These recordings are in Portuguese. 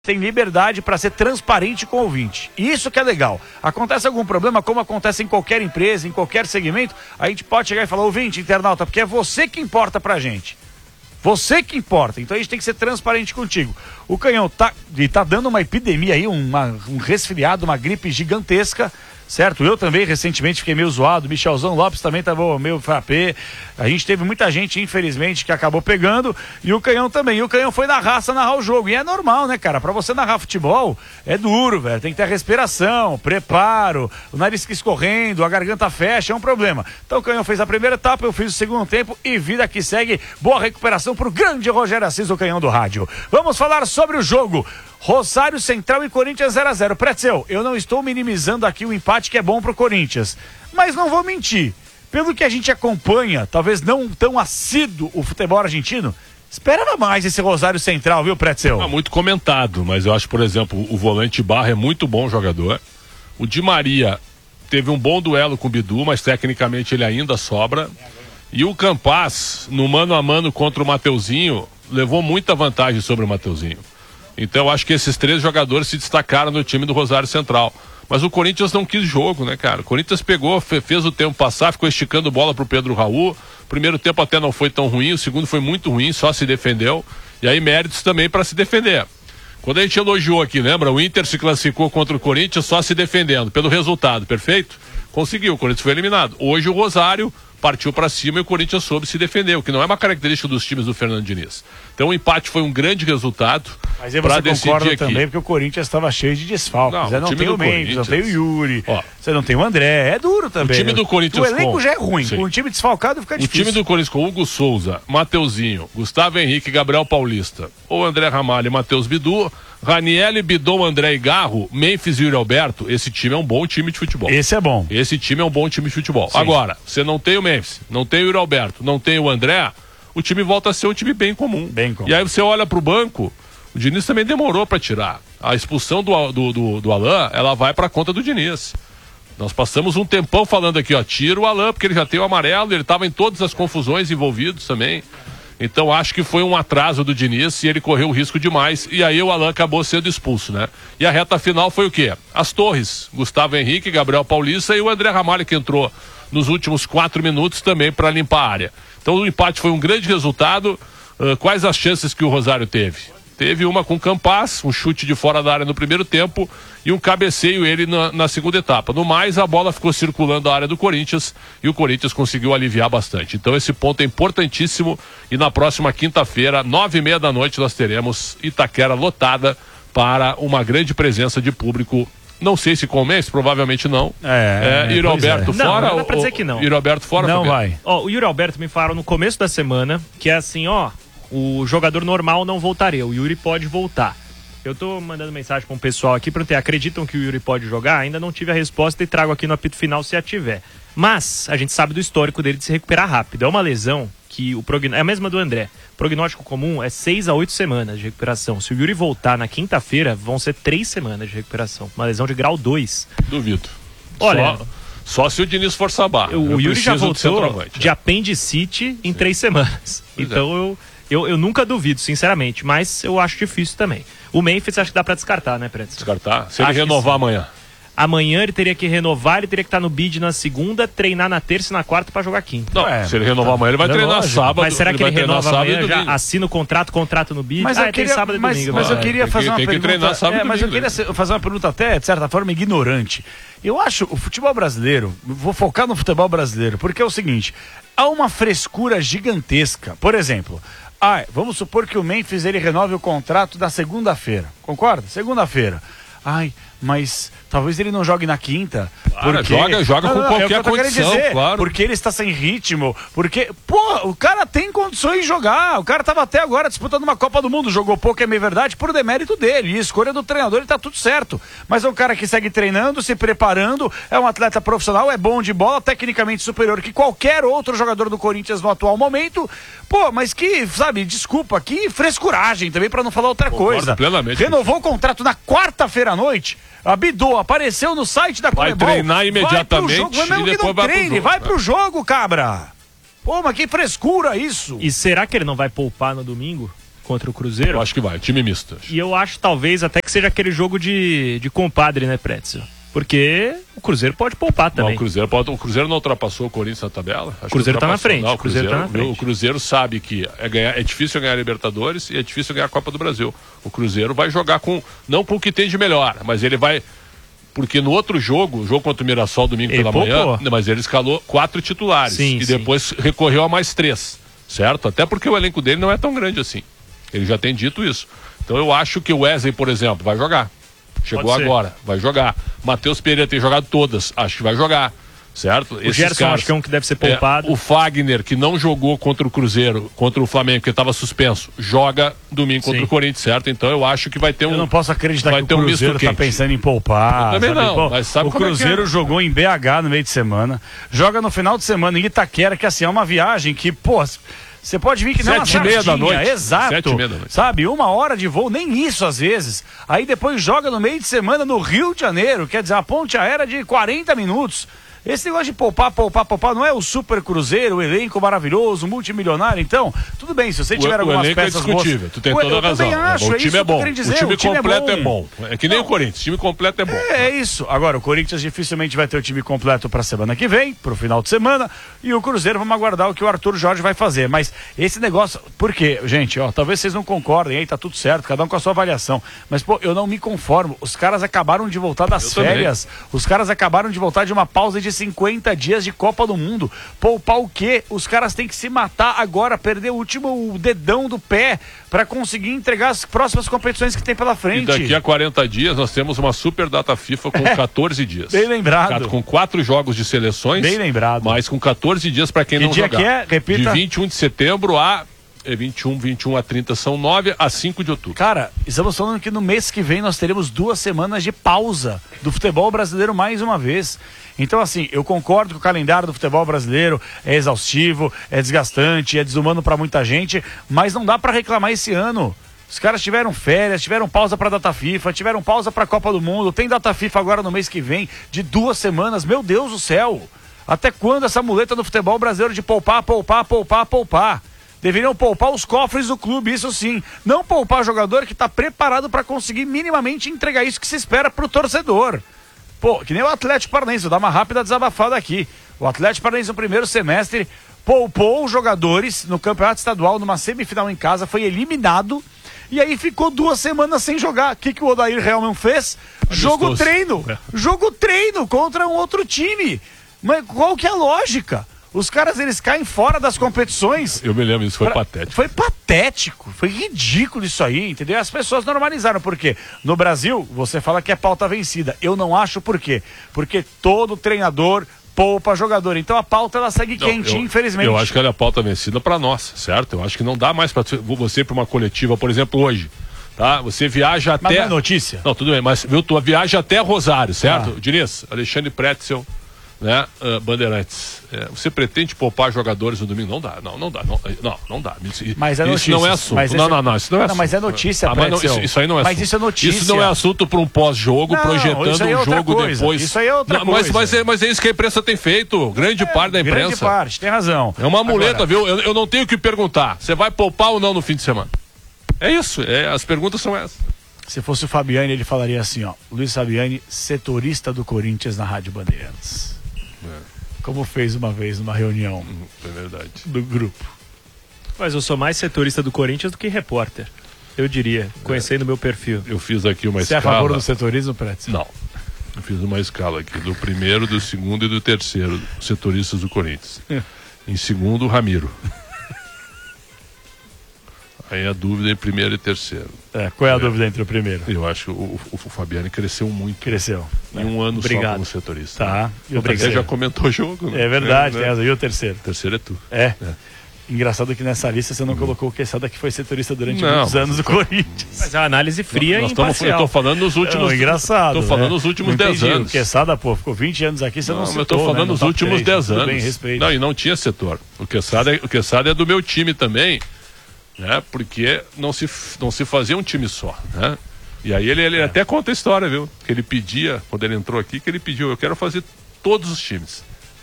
tem liberdade para ser transparente com o ouvinte. Isso que é legal. Acontece algum problema, como acontece em qualquer empresa, em qualquer segmento, a gente pode chegar e falar, ouvinte, internauta, porque é você que importa pra gente. Você que importa. Então a gente tem que ser transparente contigo. O Canhão tá dando uma epidemia aí, um resfriado, uma gripe gigantesca, certo? Eu também recentemente fiquei meio zoado, Michelzão Lopes também tava meio frappé. A gente teve muita gente, infelizmente, que acabou pegando, e o Canhão também. E o Canhão foi na raça narrar o jogo. E é normal, né, cara? Pra você narrar futebol, é duro, velho. Tem que ter respiração, preparo, o nariz escorrendo, a garganta fecha, é um problema. Então o Canhão fez a primeira etapa, eu fiz o segundo tempo, e vida que segue. Boa recuperação pro grande Rogério Assis, o Canhão do rádio. Vamos falar sobre o jogo. Rosário Central e Corinthians 0-0. Pretzel, eu não estou minimizando aqui o empate que é bom pro Corinthians, mas não vou mentir. Pelo que a gente acompanha, talvez não tão assíduo o futebol argentino, esperava mais esse Rosário Central, viu, Pretzel? Muito comentado, mas eu acho, por exemplo, o volante Barra é muito bom jogador. O Di Maria teve um bom duelo com o Bidu, mas tecnicamente ele ainda sobra. E o Campas, no mano a mano contra o Mateuzinho, levou muita vantagem sobre o Mateuzinho. Então eu acho que esses três jogadores se destacaram no time do Rosário Central. Mas o Corinthians não quis jogo, né, cara? O Corinthians pegou, fez o tempo passar, ficou esticando bola pro Pedro Raul. O primeiro tempo até não foi tão ruim, o segundo foi muito ruim, só se defendeu. E aí méritos também para se defender. Quando a gente elogiou aqui, lembra? O Inter se classificou contra o Corinthians só se defendendo, pelo resultado, perfeito? Conseguiu, o Corinthians foi eliminado. Hoje o Rosário partiu para cima e o Corinthians soube se defender, o que não é uma característica dos times do Fernando Diniz. Então o empate foi um grande resultado. Mas aí você concorda também, porque o Corinthians estava cheio de desfalques. Não tem o Mendes, não tem o Yuri, você não tem o André, é duro também. O time do Corinthians, o elenco já é ruim, com o time desfalcado fica difícil. O time do Corinthians com Hugo Souza, Mateuzinho, Gustavo Henrique, Gabriel Paulista, ou André Ramalho e Matheus Bidu, Ranieri, Bidon, André e Garro, Memphis e Yuri Alberto, esse time é um bom time de futebol. Esse é bom. Esse time é um bom time de futebol. Sim. Agora, você não tem o Memphis, não tem o Yuri Alberto, não tem o André, o time volta a ser um time bem comum. E aí você olha pro banco, o Diniz também demorou para tirar. A expulsão do Alain, ela vai para conta do Diniz. Nós passamos um tempão falando aqui, tira o Alain, porque ele já tem o amarelo, ele estava em todas as confusões envolvidos também. Então acho que foi um atraso do Diniz e ele correu o risco demais. E aí o Alain acabou sendo expulso, né? E a reta final foi o quê? As torres, Gustavo Henrique, Gabriel Paulista e o André Ramalho, que entrou nos últimos 4 minutos também para limpar a área. Então o empate foi um grande resultado. Quais as chances que o Rosário teve? Teve uma com o Campas, um chute de fora da área no primeiro tempo e um cabeceio ele na segunda etapa. No mais, a bola ficou circulando a área do Corinthians e o Corinthians conseguiu aliviar bastante. Então esse ponto é importantíssimo e na próxima quinta-feira, 9h30 da noite, nós teremos Itaquera lotada para uma grande presença de público. Não sei se com o Memphis, provavelmente não. Yuri Alberto fora? Não dá pra dizer que não. Yuri Alberto fora? Não vai. O Yuri Alberto me falaram no começo da semana que é assim, o jogador normal não voltaria, o Yuri pode voltar. Eu tô mandando mensagem para um pessoal aqui, perguntei, acreditam que o Yuri pode jogar? Ainda não tive a resposta e trago aqui no apito final se a tiver. Mas a gente sabe do histórico dele de se recuperar rápido. É uma lesão que é a mesma do André. O prognóstico comum é 6 a 8 semanas de recuperação. Se o Yuri voltar na quinta-feira, vão ser 3 semanas de recuperação. Uma lesão de grau 2. Duvido. Olha... Só se o Diniz forçar a barra. O Yuri já voltou de apendicite em 3 semanas. Então eu nunca duvido, sinceramente, mas eu acho difícil também. O Memphis acho que dá pra descartar, né, Preto? Descartar? Se ele renovar amanhã. Amanhã ele teria que renovar, ele teria que estar no bid na segunda, treinar na terça e na quarta pra jogar quinta. Não, se ele renovar amanhã, ele vai treinar sábado. Mas será que ele renova amanhã, já assina o contrato no bid? Mas eu queria, sábado e domingo. Mas eu queria fazer uma pergunta. Mas eu queria fazer uma pergunta até, de certa forma, ignorante. Eu acho o futebol brasileiro, vou focar no futebol brasileiro, porque é o seguinte, há uma frescura gigantesca. Por exemplo, vamos supor que o Memphis ele renove o contrato da segunda-feira. Concorda? Segunda-feira. Mas talvez ele não jogue na quinta. Joga com qualquer condição, claro. Porque ele está sem ritmo, porque, o cara tem condições de jogar. O cara estava até agora disputando uma Copa do Mundo, jogou pouco, é meio verdade, por demérito dele. E a escolha do treinador, ele tá tudo certo. Mas é um cara que segue treinando, se preparando, é um atleta profissional, é bom de bola, tecnicamente superior que qualquer outro jogador do Corinthians no atual momento. Mas que, sabe, desculpa, que frescuragem também, pra não falar outra coisa. Plenamente. Renovou o contrato na quarta-feira à noite. A Bidu apareceu no site da Conmebol. Vai treinar imediatamente e depois vai pro jogo, cabra. Mas que frescura isso. E será que ele não vai poupar no domingo? contra o Cruzeiro. Eu acho que vai, time misto. E eu acho talvez até que seja aquele jogo de compadre, né, Pretzel? Porque o Cruzeiro pode poupar também. Não, o Cruzeiro não ultrapassou o Corinthians na tabela? O Cruzeiro está na frente. Não, o Cruzeiro sabe que é difícil ganhar a Libertadores e é difícil ganhar a Copa do Brasil. O Cruzeiro vai jogar não com o que tem de melhor, mas ele vai... Porque no outro jogo, o jogo contra o Mirassol domingo pela manhã, mas ele escalou 4 titulares e depois recorreu a mais 3, certo? Até porque o elenco dele não é tão grande assim. Ele já tem dito isso. Então eu acho que o Wesley, por exemplo, vai jogar. Chegou agora, vai jogar. Matheus Pereira tem jogado todas, acho que vai jogar, certo? O Gerson acho que é um que deve ser poupado. O Fagner, que não jogou contra o Cruzeiro, contra o Flamengo, que estava suspenso, joga domingo contra o Corinthians, certo? Então eu acho que vai ter Eu não posso acreditar que o Cruzeiro está pensando em poupar. Eu também não, mas sabe o Cruzeiro jogou em BH no meio de semana, joga no final de semana em Itaquera, que assim, é uma viagem que, pô... Você pode vir que não é 7h30 da noite. Exato. 7h30 da noite. Sabe, 1 hora de voo, nem isso às vezes. Aí depois joga no meio de semana no Rio de Janeiro, quer dizer, a ponte aérea de 40 minutos. Esse negócio de poupar, não é o super Cruzeiro, o elenco maravilhoso, multimilionário, então, tudo bem, se você tiver algumas peças é discutível, boas... Tu tem toda a razão. Acho, o time é bom, dizer, o time completo é bom. É que nem o Corinthians, o time completo é bom. É isso. Agora, o Corinthians dificilmente vai ter o time completo para semana que vem, pro final de semana, e o Cruzeiro, vamos aguardar o que o Arthur Jorge vai fazer. Mas esse negócio, por quê, gente, ó, talvez vocês não concordem, aí tá tudo certo, cada um com a sua avaliação, mas, pô, eu não me conformo, os caras acabaram de voltar das férias, os caras acabaram de voltar de uma pausa de 50 dias de Copa do Mundo. Poupar o quê? Os caras têm que se matar agora, perder o último dedão do pé para conseguir entregar as próximas competições que tem pela frente. E daqui a 40 dias nós temos uma super data FIFA com 14 dias. Bem lembrado. Com 4 jogos de seleções. Bem lembrado. Mas com 14 dias para quem não jogar. Que dia que é? Repita. De 21 de setembro a 21 a 30 são 9 a 5 de outubro. Cara, estamos falando que no mês que vem nós teremos 2 semanas de pausa do futebol brasileiro mais uma vez. Então, assim, eu concordo que o calendário do futebol brasileiro é exaustivo, é desgastante, é desumano para muita gente, mas não dá para reclamar esse ano. Os caras tiveram férias, tiveram pausa para data FIFA, tiveram pausa para Copa do Mundo, tem data FIFA agora no mês que vem de 2 semanas. Meu Deus do céu! Até quando essa muleta do futebol brasileiro de poupar? Deveriam poupar os cofres do clube, isso sim. Não poupar jogador que está preparado para conseguir minimamente entregar isso que se espera para o torcedor. Pô, que nem o Atlético Paranaense, vou dar uma rápida desabafada aqui. O Atlético Paranaense no primeiro semestre poupou jogadores no campeonato estadual, numa semifinal em casa, foi eliminado e aí ficou 2 semanas sem jogar. O que o Odair Hellmann fez? Jogo treino contra um outro time. Mas qual que é a lógica? Os caras, eles caem fora das competições. Eu me lembro, isso foi patético. Foi patético, foi ridículo isso aí, entendeu? As pessoas normalizaram, por quê? No Brasil, você fala que é pauta vencida. Eu não acho por quê? Porque todo treinador poupa jogador. Então a pauta, ela segue quentinha, infelizmente. Eu acho que ela é a pauta vencida pra nós, certo? Eu acho que não dá mais pra você ir pra uma coletiva, por exemplo, hoje. Tá? Você viaja até... Mas não é notícia? Não, tudo bem, mas viu, tu viaja até Rosário, certo? Diniz, Alexandre Pretzel, né? Bandeirantes. Você pretende poupar jogadores no domingo? Não dá. Mas é notícia. Isso não é assunto. Isso não é assunto. Não, mas é notícia, isso aí não é assunto. Mas isso é notícia. Isso não é assunto para um pós-jogo, projetando um jogo depois. Isso aí é outra coisa. Mas é isso que a imprensa tem feito. Grande parte da imprensa. Grande parte, tem razão. É uma muleta, viu? Eu não tenho que perguntar. Você vai poupar ou não no fim de semana? É isso. As perguntas são essas. Se fosse o Fabiani, ele falaria assim, ó. Luiz Fabiani, setorista do Corinthians na Rádio Bandeirantes. Como fez uma vez numa reunião do grupo. Mas eu sou mais setorista do Corinthians do que repórter, eu diria, conhecendo o meu perfil. Eu fiz aqui uma escala. Você é a favor do setorismo, Pretz? Não. Eu fiz uma escala aqui do primeiro, do segundo e do terceiro setoristas do Corinthians. Em segundo, o Ramiro. Aí a dúvida é primeiro e terceiro. Qual é a dúvida entre o primeiro? Eu acho que o Fabiani cresceu muito. Cresceu. Em um ano só como setorista. Tá. Né? E o terceiro já comentou o jogo. Né? É verdade, tem razão. E o terceiro? O terceiro é tu. Engraçado que nessa lista você não colocou o Quesada, que foi setorista durante muitos anos do Corinthians. Mas é uma análise fria e imparcial. Eu tô falando nos últimos... engraçado. Tô falando nos últimos 10 anos. O Quesada, ficou 20 anos aqui, você não citou, eu tô falando nos últimos 10 anos. Bem, respeito. Não, e não tinha setor. O Quesada é do meu time também, né? Porque não se fazia um time só, né? E aí ele até conta a história, viu? Que ele pedia, quando ele entrou aqui, eu quero fazer todos os times.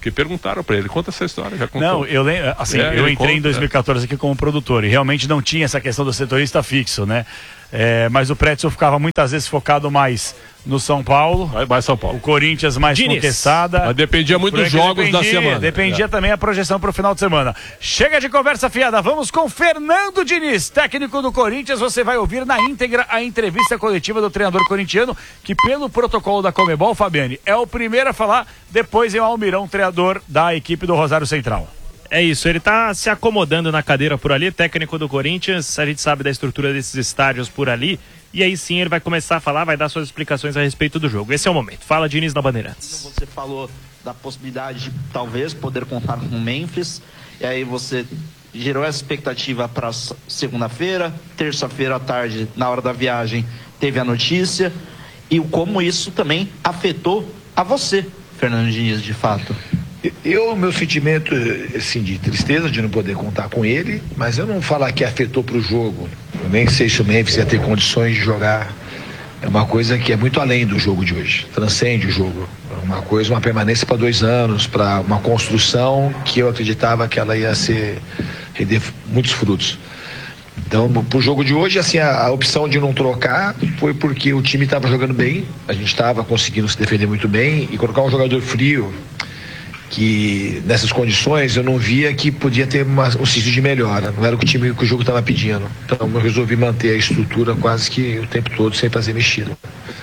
Porque perguntaram para ele, conta essa história, já contou. Não, eu lembro, assim, eu entrei em 2014 aqui como produtor e realmente não tinha essa questão do setorista fixo, né? Mas o Pretzel ficava muitas vezes focado mais no São Paulo. Mais São Paulo. O Corinthians mais contestada. Mas dependia muito dos jogos da semana. Dependia também a projeção para o final de semana. Chega de conversa fiada, vamos com Fernando Diniz, técnico do Corinthians. Você vai ouvir na íntegra a entrevista coletiva do treinador corintiano, que pelo protocolo da Conmebol, Fabiane, é o primeiro a falar, depois é o Almirão, treinador da equipe do Rosário Central. É isso, ele tá se acomodando na cadeira por ali, técnico do Corinthians, a gente sabe da estrutura desses estádios por ali, e aí sim ele vai começar a falar, vai dar suas explicações a respeito do jogo. Esse é o momento. Fala, Diniz, na Bandeirantes. Você falou da possibilidade de talvez poder contar com o Memphis, e aí você gerou essa expectativa para segunda-feira, terça-feira à tarde, na hora da viagem, teve a notícia, e como isso também afetou a você, Fernando Diniz, de fato. Meu sentimento, assim, de tristeza de não poder contar com ele, mas eu não falar que afetou para o jogo. Eu nem sei se o Memphis ia ter condições de jogar. É uma coisa que é muito além do jogo de hoje, transcende o jogo. É uma permanência para 2 anos, para uma construção que eu acreditava que ela ia render muitos frutos. Então, pro jogo de hoje, assim, a opção de não trocar foi porque o time estava jogando bem, a gente estava conseguindo se defender muito bem, e colocar um jogador frio, que nessas condições eu não via que podia ter um sítio de melhora, não era o que o jogo estava pedindo. Então eu resolvi manter a estrutura quase que o tempo todo sem fazer mexida.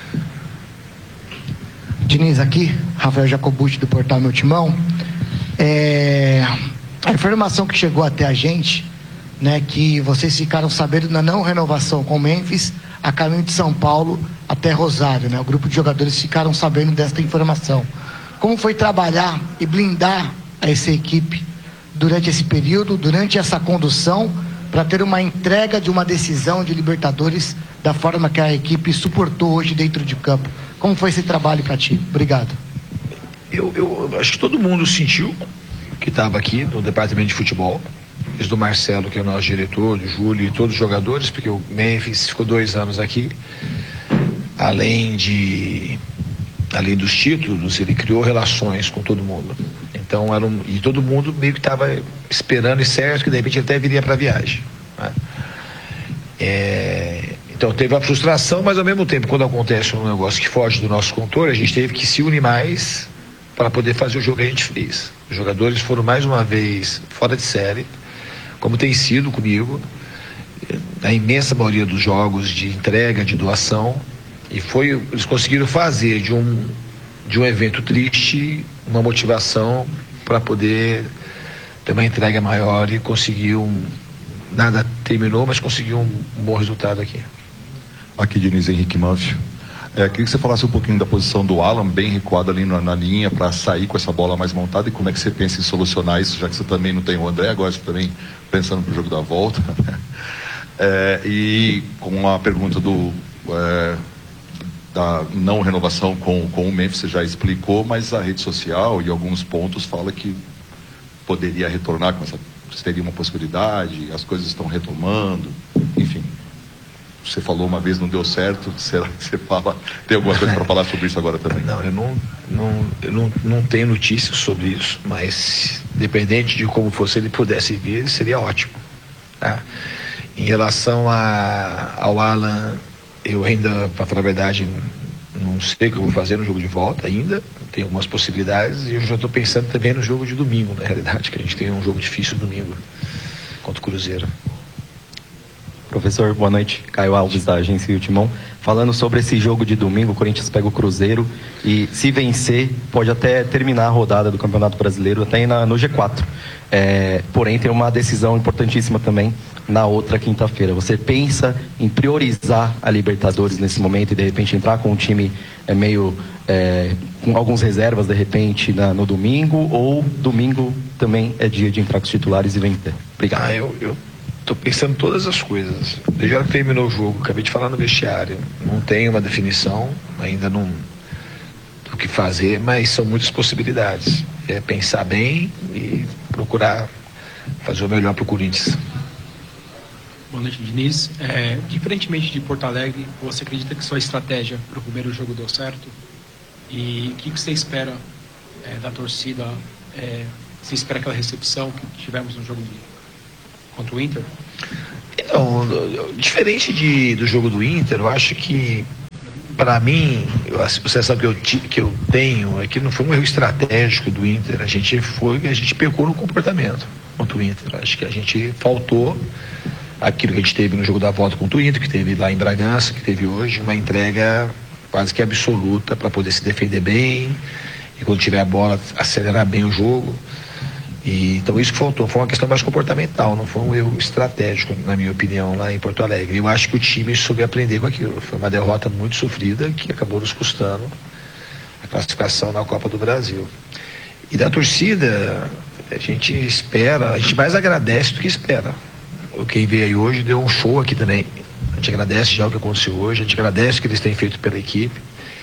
Diniz, aqui, Rafael Jacobucci do Portal Meu Timão. A informação que chegou até a gente, né, que vocês ficaram sabendo da não renovação com o Memphis a caminho de São Paulo até Rosário, né? O grupo de jogadores ficaram sabendo desta informação. Como foi trabalhar e blindar essa equipe durante esse período, durante essa condução, para ter uma entrega de uma decisão de Libertadores da forma que a equipe suportou hoje dentro de campo? Como foi esse trabalho para ti? Obrigado. Eu acho que todo mundo sentiu que estava aqui no departamento de futebol, desde o Marcelo, que é o nosso diretor, do Júlio e todos os jogadores, porque o Memphis ficou 2 anos aqui, além dos títulos, ele criou relações com todo mundo. Então, e todo mundo meio que estava esperando e certo que de repente ele até viria para a viagem, né? Então teve a frustração, mas ao mesmo tempo, quando acontece um negócio que foge do nosso controle, a gente teve que se unir mais para poder fazer o jogo que a gente fez. Os jogadores foram mais uma vez fora de série, como tem sido comigo, na imensa maioria dos jogos de entrega, de doação. E eles conseguiram fazer de um evento triste uma motivação para poder ter uma entrega maior e conseguir nada terminou, mas conseguiu um bom resultado aqui. Aqui, Diniz, Henrique Manfio. Queria que você falasse um pouquinho da posição do Alan, bem recuado ali na linha, para sair com essa bola mais montada, e como é que você pensa em solucionar isso, já que você também não tem o André, agora você também pensando pro jogo da volta. E com a pergunta da não renovação com o Memphis, você já explicou, mas a rede social e alguns pontos fala que poderia retornar, teria uma possibilidade, as coisas estão retomando, enfim. Você falou uma vez, não deu certo, será que você tem alguma coisa para falar sobre isso agora também? Não, eu não tenho notícias sobre isso, mas dependente de como fosse ele pudesse vir, seria ótimo, tá? Em relação ao Alan, eu ainda, para falar a verdade, não sei o que eu vou fazer no jogo de volta ainda, tem algumas possibilidades, e eu já estou pensando também no jogo de domingo, na realidade, que a gente tem um jogo difícil domingo contra o Cruzeiro. Professor, boa noite. Caio Alves, da agência O Timão. Falando sobre esse jogo de domingo, o Corinthians pega o Cruzeiro e, se vencer, pode até terminar a rodada do Campeonato Brasileiro até no G4. Porém, tem uma decisão importantíssima também na outra quinta-feira. Você pensa em priorizar a Libertadores nesse momento e, de repente, entrar com um time com alguns reservas, de repente, no domingo, ou domingo também é dia de entrar com os titulares e vencer? Obrigado. Eu estou pensando todas as coisas. Desde a hora que terminou o jogo, acabei de falar no vestiário, não tenho uma definição ainda do que fazer, mas são muitas possibilidades. Pensar bem e procurar fazer o melhor para o Corinthians. Boa noite, Diniz. Diferentemente de Porto Alegre, você acredita que sua estratégia para o primeiro jogo deu certo? E o que você espera da torcida Você espera aquela recepção que tivemos no jogo contra o Inter? Não, diferente do jogo do Inter, eu acho que, para mim, a sensação que eu tenho é que não foi um erro estratégico do Inter. A gente pecou no comportamento contra o Inter. Acho que a gente faltou aquilo que a gente teve no jogo da volta contra o Inter, que teve lá em Bragança, que teve hoje, uma entrega quase que absoluta para poder se defender bem e, quando tiver a bola, acelerar bem o jogo. Então isso que faltou, foi uma questão mais comportamental, não foi um erro estratégico, na minha opinião, lá em Porto Alegre. Eu acho que o time soube aprender com aquilo. Foi uma derrota muito sofrida que acabou nos custando a classificação na Copa do Brasil. E da torcida, a gente mais agradece do que espera. Quem veio aí hoje deu um show aqui também. A gente agradece já o que aconteceu hoje, a gente agradece o que eles têm feito pela equipe.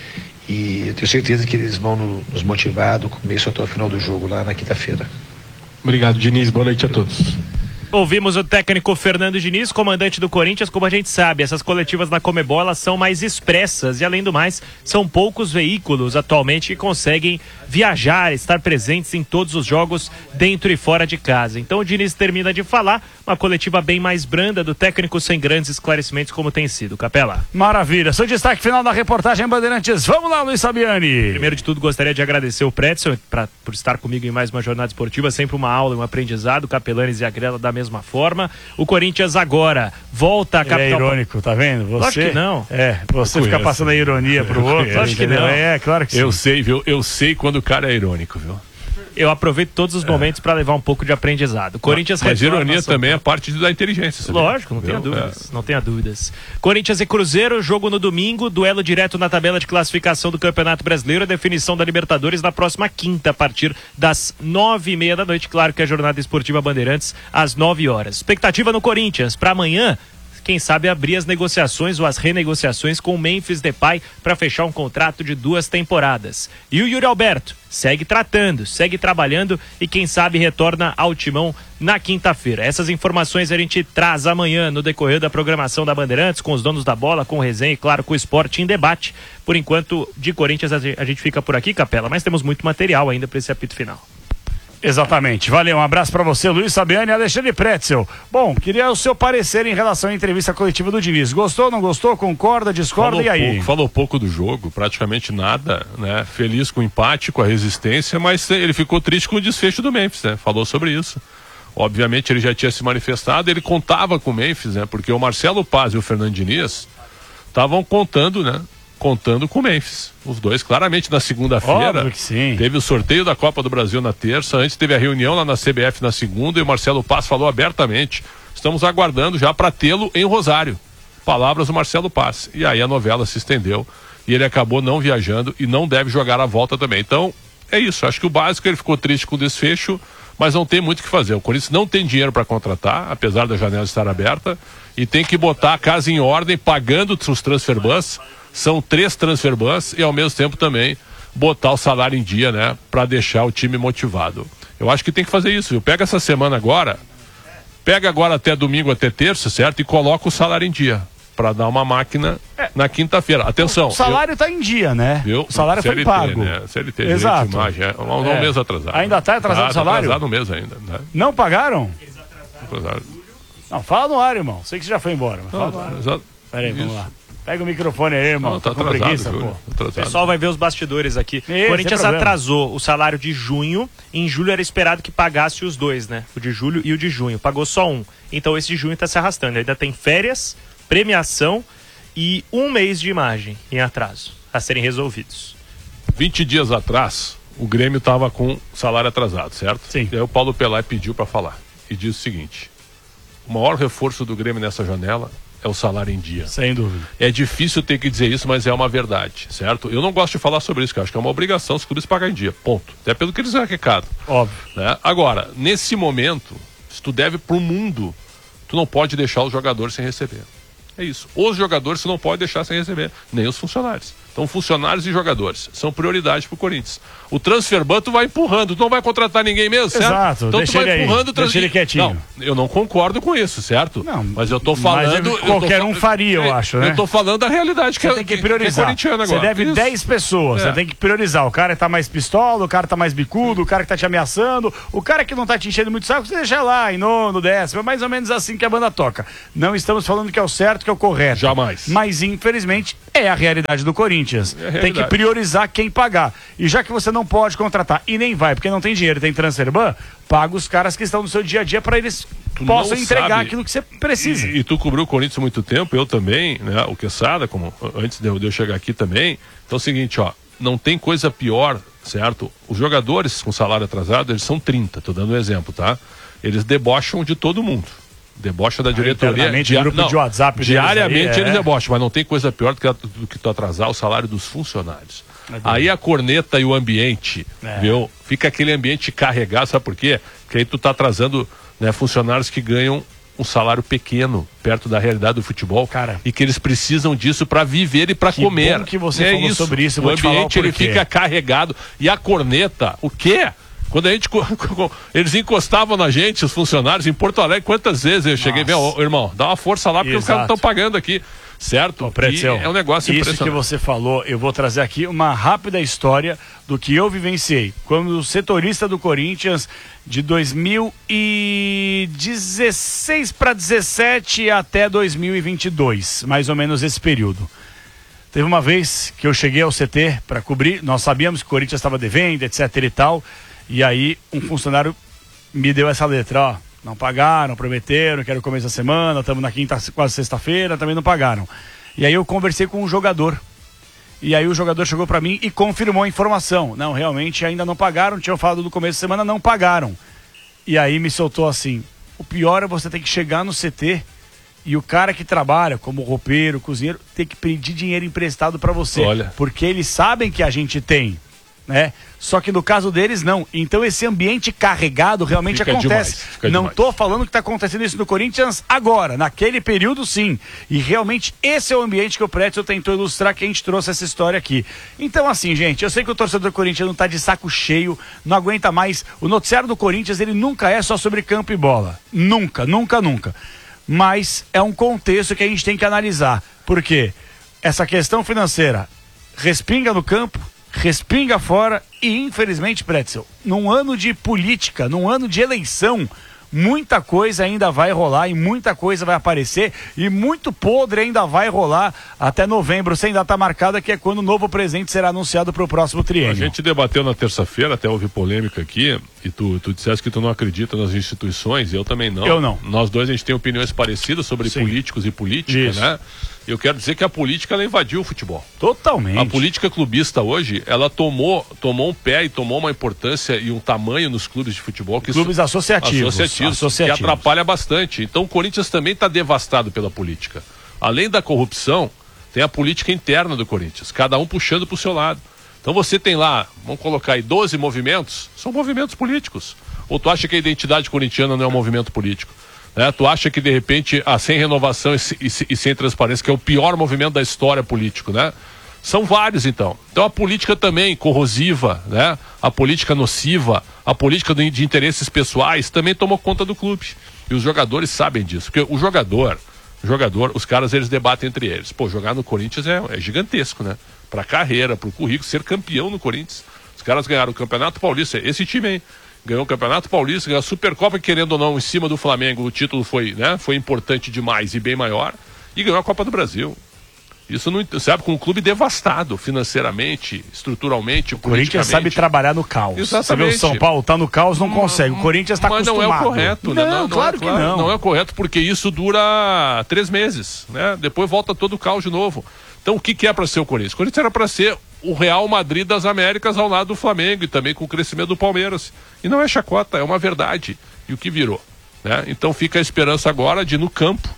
E eu tenho certeza que eles vão nos motivar do começo até o final do jogo lá na quinta-feira. Obrigado, Diniz. Boa noite a todos. Ouvimos o técnico Fernando Diniz, comandante do Corinthians. Como a gente sabe, essas coletivas na Conmebol, elas são mais expressas e, além do mais, são poucos veículos atualmente que conseguem viajar, estar presentes em todos os jogos dentro e fora de casa. Então o Diniz termina de falar, uma coletiva bem mais branda do técnico, sem grandes esclarecimentos como tem sido. Capela. Maravilha. Seu destaque final da reportagem Bandeirantes. Vamos lá, Luiz Sabiani. Primeiro de tudo, gostaria de agradecer o Pretzel por estar comigo em mais uma jornada esportiva, sempre uma aula e um aprendizado. Capelanes e a Grela da mesma forma. O Corinthians agora volta a capital. É irônico, tá vendo? Você, lógico que não. Você fica passando a ironia pro outro. Lógico que não. Claro que sim. Eu sei, viu? Eu sei quando o cara é irônico, viu? Eu aproveito todos os momentos para levar um pouco de aprendizado. Corinthians Mas ironia também é parte da inteligência. Sabia? Lógico, não tenha dúvidas. Não tenha dúvidas. Corinthians e Cruzeiro, jogo no domingo, duelo direto na tabela de classificação do Campeonato Brasileiro, a definição da Libertadores na próxima quinta, a partir das 9h30 da noite. Claro que a jornada esportiva Bandeirantes às 9h. Expectativa no Corinthians para amanhã. Quem sabe abrir as negociações ou as renegociações com o Memphis Depay para fechar um contrato de 2 temporadas. E o Yuri Alberto segue tratando, segue trabalhando e quem sabe retorna ao timão na quinta-feira. Essas informações a gente traz amanhã no decorrer da programação da Bandeirantes, com os donos da bola, com o resenha e claro com o Esporte em Debate. Por enquanto, de Corinthians a gente fica por aqui, Capela, mas temos muito material ainda para esse apito final. Exatamente. Valeu, um abraço pra você, Luiz Sabiani e Alexandre Pretzel. Bom, queria o seu parecer em relação à entrevista coletiva do Diniz. Gostou, não gostou? Concorda, discorda? E aí? Falou pouco do jogo, praticamente nada, né? Feliz com o empate, com a resistência, mas ele ficou triste com o desfecho do Memphis, né? Falou sobre isso. Obviamente ele já tinha se manifestado, ele contava com o Memphis, né? Porque o Marcelo Paz e o Fernando Diniz estavam contando, né? Contando com o Memphis. Os dois, claramente, na segunda-feira. Teve o sorteio da Copa do Brasil na terça. Antes teve a reunião lá na CBF na segunda. E o Marcelo Paz falou abertamente: estamos aguardando já para tê-lo em Rosário. Palavras do Marcelo Paz. E aí a novela se estendeu. E ele acabou não viajando e não deve jogar a volta também. Então, é isso. Acho que o básico, ele ficou triste com o desfecho, mas não tem muito o que fazer. O Corinthians não tem dinheiro para contratar, apesar da janela estar aberta. E tem que botar a casa em ordem, pagando os transfer bus. São 3 transfer bus e ao mesmo tempo também botar o salário em dia, né? Para deixar o time motivado. Eu acho que tem que fazer isso, viu? Pega essa semana agora, pega agora até domingo, até terça, certo? E coloca o salário em dia, para dar uma máquina na quinta-feira. Atenção. O salário tá em dia, né? Viu? O salário CLT, foi pago. Né? CLT, exato. Imagem, um mês atrasado. Ainda tá atrasado o salário? Atrasado um mês ainda. Né? Não pagaram? Atrasado. Não, fala no ar, irmão. Sei que você já foi embora. Mas fala no ar. Pera aí, vamos lá. Pega o microfone aí, irmão. Não, tá com atrasado, preguiça, pô. O pessoal vai ver os bastidores aqui. O Corinthians atrasou o salário de junho. Em julho era esperado que pagasse os dois, né? O de julho e o de junho. Pagou só um. Então esse de junho tá se arrastando. Ainda tem férias, premiação e 1 mês de imagem em atraso a serem resolvidos. 20 dias atrás, o Grêmio tava com salário atrasado, certo? Sim. E aí o Paulo Pelé pediu para falar. E diz o seguinte: o maior reforço do Grêmio nessa janela é o salário em dia. Sem dúvida. É difícil ter que dizer isso, mas é uma verdade, certo? Eu não gosto de falar sobre isso, que eu acho que é uma obrigação os clubes pagar em dia, ponto. Até pelo que eles arrecadam. Óbvio. Né? Agora, nesse momento, se tu deve pro mundo, tu não pode deixar os jogadores sem receber. É isso. Os jogadores você não pode deixar sem receber, nem os funcionários. Então, funcionários e jogadores são prioridade pro Corinthians. O transfer ban tu vai empurrando, tu não vai contratar ninguém mesmo, certo? Exato, então deixa tu vai ele empurrando, deixa ele quietinho. Não, eu não concordo com isso, certo? Não, mas eu tô falando... Mas qualquer um faria, eu acho, né? Eu tô falando da realidade que você tem que priorizar. corintiano agora. Você deve 10 pessoas, você tem que priorizar. O cara tá mais pistola, o cara tá mais bicudo, o cara que tá te ameaçando, o cara que não tá te enchendo muito saco, você deixa lá, em nono, décimo. É mais ou menos assim que a banda toca. Não estamos falando que é o certo, que é o correto. Jamais. Mas, infelizmente, é a realidade do Corinthians. Tem que priorizar quem pagar. E já que você não pode contratar, e nem vai, porque não tem dinheiro, tem transfer ban, paga os caras que estão no seu dia a dia para eles possam entregar aquilo que você precisa. E tu cobriu o Corinthians há muito tempo, eu também, né? O Quesada, como antes de eu chegar aqui também. Então é o seguinte, ó, não tem coisa pior, certo? Os jogadores com salário atrasado, eles são 30, tô dando um exemplo, tá? Eles debocham de todo mundo. Debocha da diretoria. Grupo de WhatsApp diariamente eles debocham, mas não tem coisa pior do que tu atrasar o salário dos funcionários. Aí a corneta e o ambiente, viu? Fica aquele ambiente carregado, sabe por quê? Porque aí tu tá atrasando, né, funcionários que ganham um salário pequeno, perto da realidade do futebol, cara, e que eles precisam disso para viver e para comer. Bom que você falou sobre isso, o ambiente ele fica carregado. E a corneta, o quê? Quando eles encostavam na gente, os funcionários, em Porto Alegre, quantas vezes eu cheguei e falei, irmão, dá uma força lá, porque os caras estão pagando aqui, certo? Pretzel, é um negócio impressionante. Isso que você falou, eu vou trazer aqui uma rápida história do que eu vivenciei. Quando setorista do Corinthians, de 2016 para 17 até 2022, mais ou menos esse período. Teve uma vez que eu cheguei ao CT para cobrir, nós sabíamos que o Corinthians estava devendo, etc e tal. E aí um funcionário me deu essa letra, ó, não pagaram, prometeram que era o começo da semana, estamos na quinta, quase sexta-feira, também não pagaram. E aí eu conversei com um jogador, e aí o jogador chegou para mim e confirmou a informação. Não, realmente ainda não pagaram, tinham falado do começo da semana, não pagaram. E aí me soltou assim, o pior é você ter que chegar no CT e o cara que trabalha como roupeiro, cozinheiro, ter que pedir dinheiro emprestado para você. Olha. Porque eles sabem que a gente tem, né? Só que no caso deles não. Então esse ambiente carregado realmente acontece. Não tô falando que está acontecendo isso no Corinthians agora, naquele período sim. E realmente esse é o ambiente que o Pretzel tentou ilustrar, que a gente trouxe essa história aqui. Então assim, gente, eu sei que o torcedor corintiano tá de saco cheio, não aguenta mais. O noticiário do Corinthians, ele nunca é só sobre campo e bola. Nunca, nunca, nunca. Mas é um contexto que a gente tem que analisar. Por quê? Essa questão financeira respinga no campo, respinga fora e, infelizmente, Pretzel, num ano de política, num ano de eleição, muita coisa ainda vai rolar e muita coisa vai aparecer e muito podre ainda vai rolar até novembro, sem data marcada, que é quando o novo presidente será anunciado para o próximo triênio. A gente debateu na terça-feira, até houve polêmica aqui, e tu disseste que tu não acredita nas instituições, e eu também não. Eu não. Nós dois, a gente tem opiniões parecidas sobre políticos e política, Isso. né? Eu quero dizer que a política, ela invadiu o futebol. Totalmente. A política clubista hoje, ela tomou um pé e tomou uma importância e um tamanho nos clubes de futebol. Clubes associativos. Que atrapalha bastante. Então o Corinthians também está devastado pela política. Além da corrupção, tem a política interna do Corinthians, cada um puxando para o seu lado. Então você tem lá, vamos colocar aí 12 movimentos, são movimentos políticos. Ou tu acha que a identidade corintiana não é um movimento político? Tu acha que de repente, sem renovação e sem transparência, que é o pior movimento da história político, né? São vários, então. Então a política também corrosiva, né? A política nociva, a política de interesses pessoais também tomou conta do clube. E os jogadores sabem disso. Porque o jogador, os caras, eles debatem entre eles. Pô, jogar no Corinthians é gigantesco, né? Pra carreira, pro currículo, ser campeão no Corinthians. Os caras ganharam o Campeonato Paulista, esse time aí. Ganhou o Campeonato Paulista, ganhou a Supercopa, querendo ou não, em cima do Flamengo, o título foi importante demais e bem maior, e ganhou a Copa do Brasil. Isso não, sabe, com um clube devastado financeiramente, estruturalmente, o Corinthians sabe trabalhar no caos. Exatamente. Você vê o São Paulo tá no caos, não consegue. O Corinthians está acostumado. Mas não é o correto, né? Não, claro que não. Não é o correto, porque isso dura 3 meses, né? Depois volta todo o caos de novo. Então o que é para ser o Corinthians? O Corinthians era para ser o Real Madrid das Américas ao lado do Flamengo e também com o crescimento do Palmeiras. E não é chacota, é uma verdade. E o que virou, né? Então fica a esperança agora de, no campo,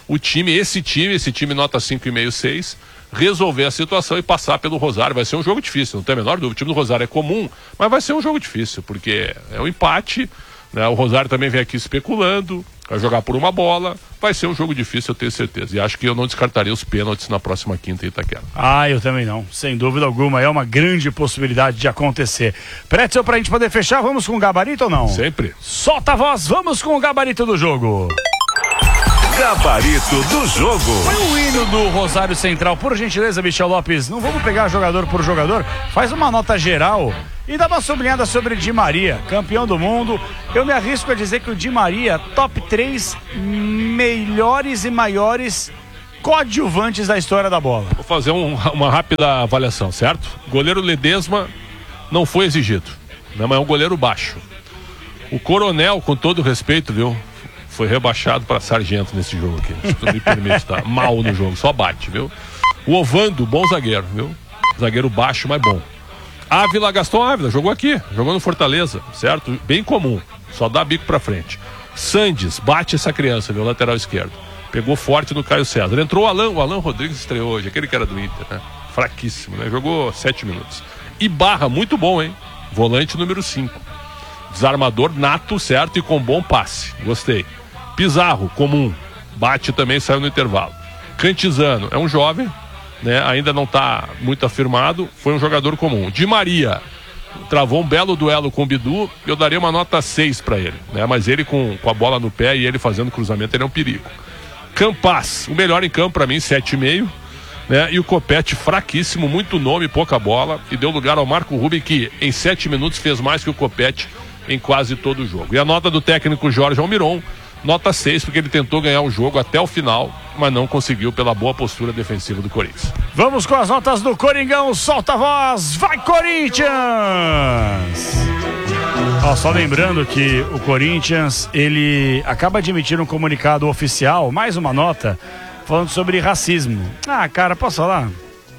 esse time nota 5,5, 6, resolver a situação e passar pelo Rosário. Vai ser um jogo difícil, não tem a menor dúvida. O time do Rosário é comum, mas vai ser um jogo difícil, porque é um empate, né? O Rosário também vem aqui especulando, Vai jogar por uma bola, vai ser um jogo difícil, eu tenho certeza. E acho que eu não descartaria os pênaltis na próxima quinta em Itaquera. Eu também não, sem dúvida alguma, é uma grande possibilidade de acontecer. Pretzel, pra gente poder fechar, vamos com o gabarito ou não? Sempre. Solta a voz, vamos com o gabarito do jogo. Gabarito do jogo. Foi o hino do Rosário Central, por gentileza, Michel Lopes, não vamos pegar jogador por jogador, faz uma nota geral e dá uma sublinhada sobre Di Maria, campeão do mundo. Eu me arrisco a dizer que o Di Maria, top 3 melhores e maiores coadjuvantes da história da bola. Vou fazer uma rápida avaliação, certo? Goleiro Ledesma não foi exigido, né, mas é um goleiro baixo. O Coronel, com todo respeito, viu, foi rebaixado para sargento nesse jogo aqui, se tu me permite, tá? Mal no jogo, só bate, viu? O Ovando, bom zagueiro, viu? Zagueiro baixo, mas bom. Ávila, Gaston Ávila, jogou aqui, jogou no Fortaleza, certo? Bem comum, só dá bico pra frente. Sandes, bate essa criança, viu? Lateral esquerdo. Pegou forte no Caio César. Entrou o Alan Rodrigues, estreou hoje, aquele que era do Inter, né? Fraquíssimo, né? Jogou 7 minutos. E Barra, muito bom, hein? Volante número 5. Desarmador nato, certo? E com bom passe, gostei. Pizarro, comum, bate também, saiu no intervalo. Cantizano, é um jovem, né, ainda não está muito afirmado, foi um jogador comum. Di Maria travou um belo duelo com o Bidu, eu daria uma nota 6 para ele, né, mas ele com a bola no pé e ele fazendo cruzamento, ele é um perigo. Campas, o melhor em campo para mim, 7,5, né, e o Copete fraquíssimo, muito nome, pouca bola, e deu lugar ao Marco Ruben, que em 7 minutos fez mais que o Copete em quase todo o jogo. E a nota do técnico Jorge Almiron, nota 6, porque ele tentou ganhar o jogo até o final, mas não conseguiu pela boa postura defensiva do Corinthians. Vamos com as notas do Coringão, solta a voz, vai Corinthians! Só lembrando que o Corinthians, ele acaba de emitir um comunicado oficial, mais uma nota, falando sobre racismo. Cara, posso falar?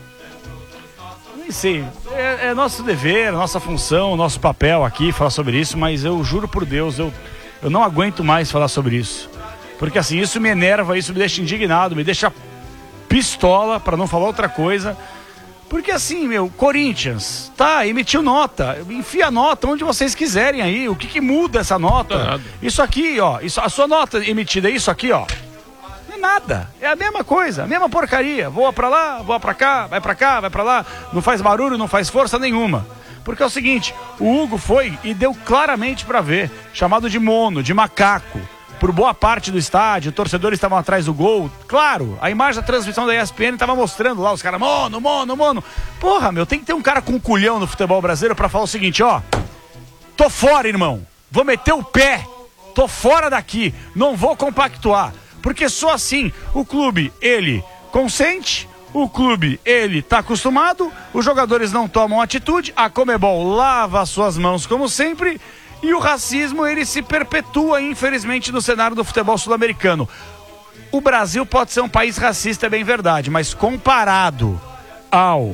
Nem sei, é nosso dever, nossa função, nosso papel aqui falar sobre isso, mas eu juro por Deus, eu não aguento mais falar sobre isso. Porque assim, isso me enerva, isso me deixa indignado, me deixa pistola, para não falar outra coisa. Porque assim, Corinthians, emitiu nota, enfia a nota onde vocês quiserem aí. O que muda essa nota? Isso aqui, a sua nota emitida é isso aqui, Não é nada, é a mesma coisa, a mesma porcaria. Voa pra lá, voa pra cá, vai pra lá. Não faz barulho, não faz força nenhuma. Porque é o seguinte, o Hugo foi e deu claramente para ver, chamado de mono, de macaco, por boa parte do estádio, torcedores estavam atrás do gol. Claro, a imagem da transmissão da ESPN estava mostrando lá os caras, mono. Porra, tem que ter um cara com culhão no futebol brasileiro para falar o seguinte, tô fora, irmão, vou meter o pé, tô fora daqui, não vou compactuar, porque só assim o clube, ele consente. O clube, ele tá acostumado, os jogadores não tomam atitude, a Conmebol lava as suas mãos como sempre, e o racismo, ele se perpetua, infelizmente, no cenário do futebol sul-americano. O Brasil pode ser um país racista, é bem verdade, mas comparado ao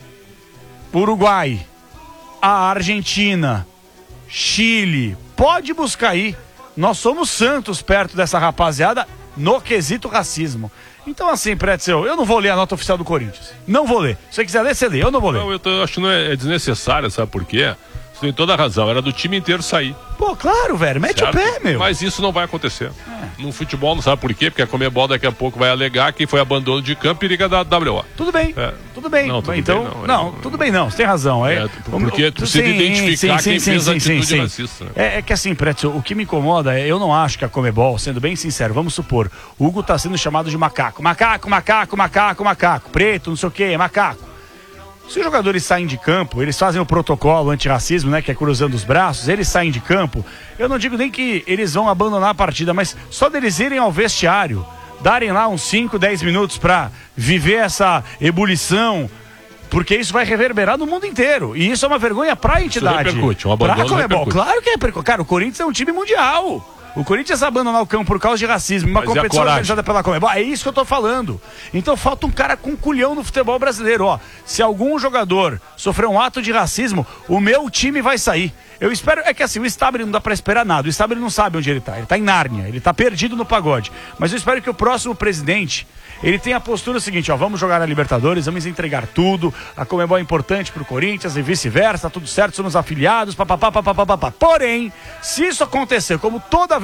Uruguai, a Argentina, Chile, pode buscar aí, nós somos santos perto dessa rapaziada no quesito racismo. Então assim, Pretzel, eu não vou ler a nota oficial do Corinthians. Não vou ler. Se você quiser ler, você lê. Eu não vou ler. Não, eu acho que não é desnecessário, sabe por quê? Você tem toda a razão. Era do time inteiro sair. Pô, claro, velho. Mete o pé, meu. Mas isso não vai acontecer. No futebol, não sabe por quê? Porque a Conmebol daqui a pouco vai alegar que foi abandono de campo e liga da WO. Tudo bem. Tudo bem. Não, tudo bem não. Você tem razão. Porque precisa identificar quem fez a atitude racista. Né? É que assim, Pretzel, o que me incomoda é, eu não acho que a Conmebol, sendo bem sincero, vamos supor, o Hugo tá sendo chamado de macaco. Macaco. Preto, não sei o que, macaco. Se os jogadores saem de campo, eles fazem o protocolo antirracismo, né, que é cruzando os braços, eles saem de campo, eu não digo nem que eles vão abandonar a partida, mas só deles irem ao vestiário, darem lá uns 5, 10 minutos para viver essa ebulição, porque isso vai reverberar no mundo inteiro, e isso é uma vergonha para a entidade. Isso repercute, um abandono repercute. Claro que repercute. Cara, o Corinthians é um time mundial. O Corinthians abandonar o campo por causa de racismo, uma competição organizada pela Conmebol, é isso que eu tô falando. Então falta um cara com culhão no futebol brasileiro, se algum jogador sofrer um ato de racismo, o meu time vai sair. Eu espero, é que assim, o Stabile não dá pra esperar nada, o Stabile não sabe onde ele tá em Nárnia, ele tá perdido no pagode, mas eu espero que o próximo presidente, ele tenha a postura seguinte, vamos jogar a Libertadores, vamos entregar tudo, a Conmebol é importante pro Corinthians e vice-versa, tá tudo certo, somos afiliados, papapá. Porém, se isso acontecer, como toda vez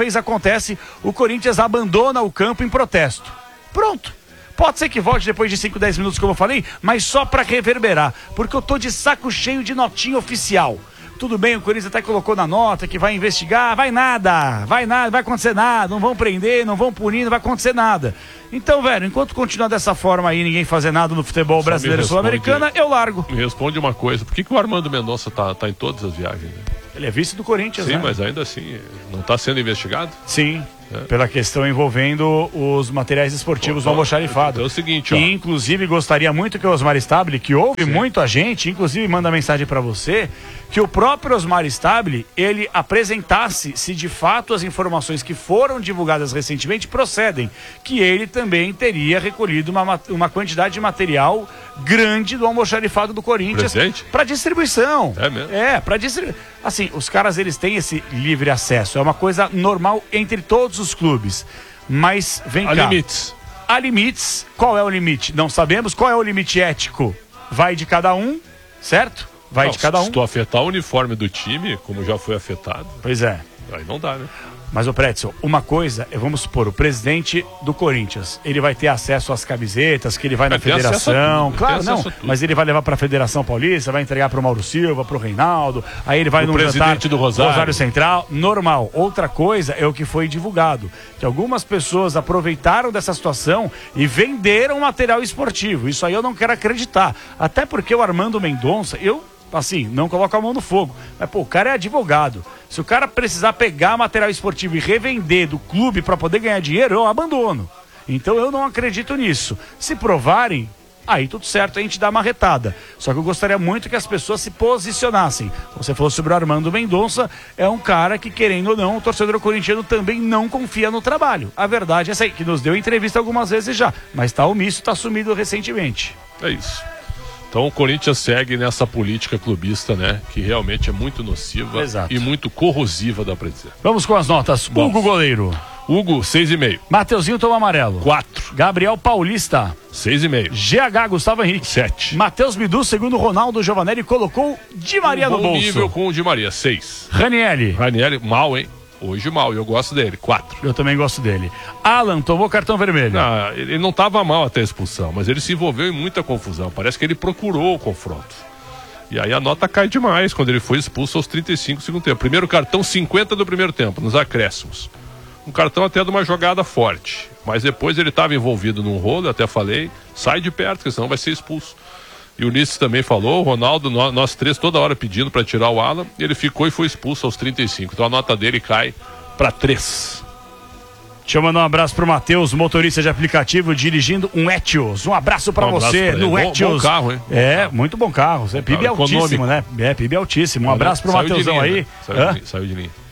vez acontece, o Corinthians abandona o campo em protesto. Pronto. Pode ser que volte depois de 5, 10 minutos, como eu falei, mas só para reverberar, porque eu tô de saco cheio de notinha oficial. Tudo bem, o Corinthians até colocou na nota que vai investigar, vai acontecer nada, não vão prender, não vão punir, não vai acontecer nada. Então, velho, enquanto continuar dessa forma aí, ninguém fazer nada no futebol brasileiro e sul-americana, eu largo. Me responde uma coisa, por que o Armando Mendonça tá em todas as viagens? Né? Ele é vice do Corinthians, sim, né? Mas ainda assim, não está sendo investigado? Sim, pela questão envolvendo os materiais esportivos do almoxarifado. É o seguinte, ó. E, inclusive, gostaria muito que o Osmar Stabile, que ouve muito a gente, inclusive manda mensagem para você, que o próprio Osmar Stabile, ele apresentasse se de fato as informações que foram divulgadas recentemente procedem, que ele também teria recolhido uma quantidade de material grande do almoxarifado do Corinthians para distribuição. É mesmo? Para distribuição. Assim, os caras, eles têm esse livre acesso, é uma coisa normal entre todos os clubes, mas vem cá. Há limites. Qual é o limite? Não sabemos. Qual é o limite ético? Vai de cada um, certo? Vai de cada um. Se tu afetar o uniforme do time, como já foi afetado. Pois é. Aí não dá, né? Mas, ô Pretzel, uma coisa é, vamos supor, o presidente do Corinthians, ele vai ter acesso às camisetas, que ele vai na federação, claro, não, mas ele vai levar para a Federação Paulista, vai entregar para o Mauro Silva, para o Reinaldo, aí ele vai no presidente do Rosário Central, normal. Outra coisa é o que foi divulgado, que algumas pessoas aproveitaram dessa situação e venderam material esportivo. Isso aí eu não quero acreditar, até porque o Armando Mendonça, assim, não coloca a mão no fogo. Mas, pô, o cara é advogado. Se o cara precisar pegar material esportivo e revender do clube para poder ganhar dinheiro, eu abandono. Então eu não acredito nisso. Se provarem, aí tudo certo, a gente dá uma retada. Só que eu gostaria muito que as pessoas se posicionassem. Você falou sobre o Armando Mendonça, é um cara que, querendo ou não, o torcedor corintiano também não confia no trabalho. A verdade é essa aí, que nos deu entrevista algumas vezes já, mas tá omisso, tá sumido recentemente. É isso. Então o Corinthians segue nessa política clubista, né? Que realmente é muito nociva. Exato. E muito corrosiva, dá pra dizer. Vamos com as notas. Hugo, goleiro. Hugo, 6,5. Mateuzinho, toma amarelo. 4. Gabriel Paulista. 6,5. GH, Gustavo Henrique. 7. Matheus Bidu, segundo Ronaldo Giovanelli, colocou Di Maria no bolso. Nível com o Di Maria, 6. Ranieri, mal, hein? Hoje mal, eu gosto dele, 4. Eu também gosto dele. Alan, tomou cartão vermelho. Não, ele não estava mal até a expulsão, mas ele se envolveu em muita confusão. Parece que ele procurou o confronto. E aí a nota cai demais quando ele foi expulso aos 35 do segundo tempo. Primeiro cartão, 50 do primeiro tempo, nos acréscimos. Um cartão até de uma jogada forte. Mas depois ele estava envolvido num rolo, até falei, sai de perto, porque senão vai ser expulso. E o Ulisses também falou, o Ronaldo, nós três toda hora pedindo para tirar o Alan, e ele ficou e foi expulso aos 35. Então a nota dele cai para 3. Deixa eu mandar um abraço pro Matheus, motorista de aplicativo, dirigindo um Etios. Um abraço para você no Etios. Bom carro, hein? É, muito bom carro. PIB é altíssimo, né? É, PIB é altíssimo. Um abraço pro Matheusão aí. Né? Saiu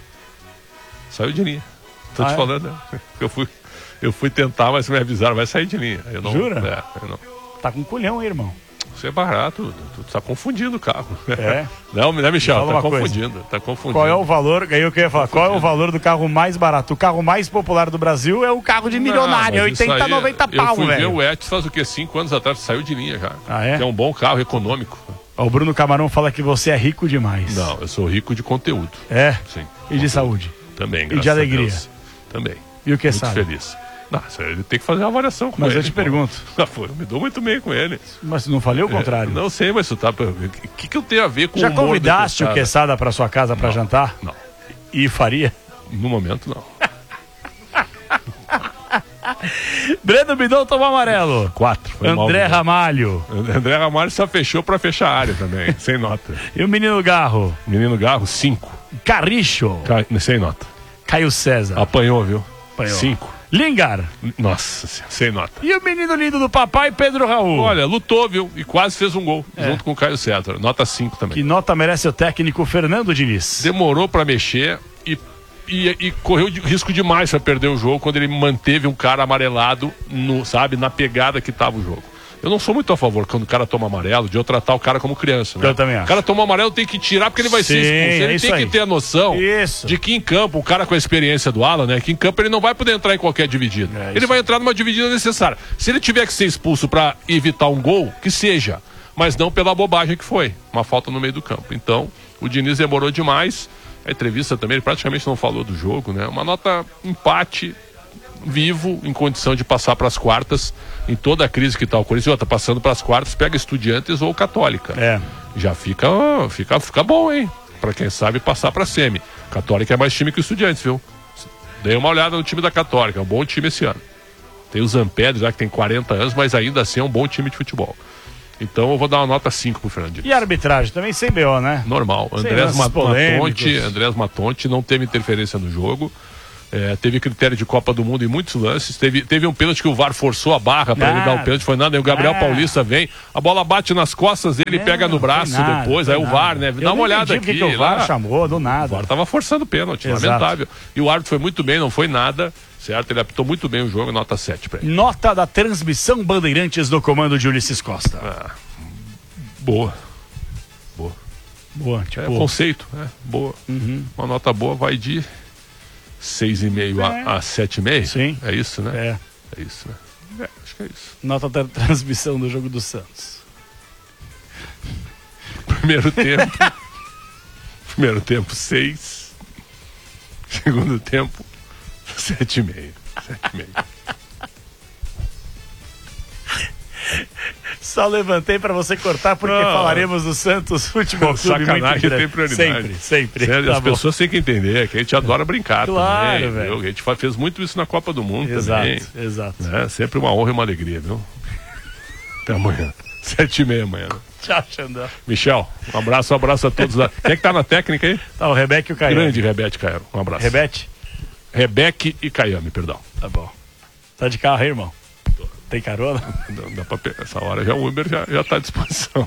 de linha. Tô te falando, né? Eu fui tentar, mas me avisaram, vai sair de linha. Jura? Eu não. Tá com culhão aí, irmão. Isso é barato, tu tá confundindo o carro. É? Não, né, Michel? Tá confundindo. Qual é o valor, aí eu queria falar, qual é o valor do carro mais barato? O carro mais popular do Brasil é o carro de milionário, 80, 90 pau, velho. Eu fui ver o Etios faz o quê? 5 anos atrás, saiu de linha já. Ah, é? Que é um bom carro, econômico. O Bruno Camarão fala que você é rico demais. Não, eu sou rico de conteúdo. É? Sim. E de saúde? Também, graças a Deus. E de alegria? Também. E o que muito sabe? Feliz. Não, ele tem que fazer uma avaliação com ele. Mas eu te pergunto. Eu me dou muito bem com ele. Mas não falei o contrário. Não sei, mas tu tá... O que eu tenho a ver com o humor do Quesada? Já convidaste o Quesada pra sua casa pra jantar? Não. E faria? No momento, não. Breno Bidon tomou amarelo. 4. André Ramalho. André Ramalho só fechou pra fechar a área também, sem nota. E o Menino Garro? Menino Garro, 5. Carricho? Sem nota. Caio César? Apanhou, viu? Apanhou. 5. Lingar? Nossa, sem nota. E o menino lindo do papai, Pedro Raul? Olha, lutou, viu? E quase fez um gol, junto com o Caio César. Nota 5 também. Que nota merece o técnico Fernando Diniz? Demorou pra mexer e correu risco demais pra perder o jogo quando ele manteve um cara amarelado na pegada que tava o jogo. Eu não sou muito a favor, quando o cara toma amarelo, de eu tratar o cara como criança, né? Eu também acho. O cara toma amarelo, tem que tirar porque ele vai ser expulso. Ele tem que ter a noção de que em campo, o cara com a experiência do Alan, né? Que em campo ele não vai poder entrar em qualquer dividida. Ele vai entrar numa dividida necessária. Se ele tiver que ser expulso para evitar um gol, que seja. Mas não pela bobagem que foi. Uma falta no meio do campo. Então, o Diniz demorou demais A entrevista também, ele praticamente não falou do jogo, né? Uma nota empate, vivo, em condição de passar para as quartas, em toda a crise que está o Corinthians. Tá passando para as quartas, pega Estudiantes ou Católica. Já fica bom, hein? Para quem sabe passar para semi. Católica é mais time que o Estudiantes, viu? Dei uma olhada no time da Católica, é um bom time esse ano. Tem o Zampedro, já que tem 40 anos, mas ainda assim é um bom time de futebol. Então eu vou dar uma nota 5 pro Fernando Diniz. E a arbitragem também sem BO, né? Normal. Andrés Matonte não teve interferência no jogo. Teve critério de Copa do Mundo em muitos lances. Teve um pênalti que o VAR forçou a barra para ele dar o pênalti. Foi nada. Aí o Gabriel Paulista vem, a bola bate nas costas dele, pega no braço depois. Aí o VAR, né? Dá uma olhada aqui. Que o VAR chamou, do nada. O VAR tava forçando o pênalti, lamentável. E o árbitro foi muito bem, não foi nada. Certo? Ele apitou muito bem o jogo, nota 7 para ele. Nota da transmissão Bandeirantes do comando de Ulisses Costa. Boa. Tipo... conceito, boa. Uma nota boa vai de 6,5 a 7,5. Sim. É isso, né? É isso, né? Acho que é isso. Nota da transmissão do jogo do Santos. Primeiro tempo 6. Segundo tempo 7,5. Só levantei pra você cortar porque falaremos do Santos Futebol Clube. Sacanagem tem prioridade. Sempre. Sério, as pessoas têm que entender que a gente adora brincar também. Velho. A gente fez muito isso na Copa do Mundo também. Exato. Né? Sempre uma honra e uma alegria, viu? Até amanhã. 7h30 amanhã. Tchau, Xandão. Michel, um abraço a todos. Quem é que tá na técnica aí? Tá, o Rebeca e o Caiame. Grande Rebeca e Caiame. Um abraço. Rebeca e Caiame, perdão. Tá bom. Tá de carro aí, irmão? Tem carona? Dá pra pegar. Essa hora já o Uber já tá à disposição.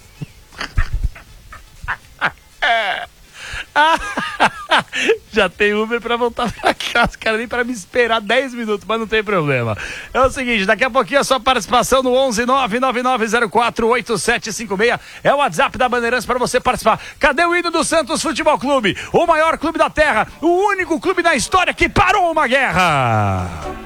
Já tem Uber pra voltar pra casa, cara, nem pra me esperar 10 minutos, mas não tem problema. É o seguinte, daqui a pouquinho a sua participação no 11999048756 é o WhatsApp da Bandeirantes pra você participar. Cadê o hino do Santos Futebol Clube? O maior clube da terra, o único clube na história que parou uma guerra.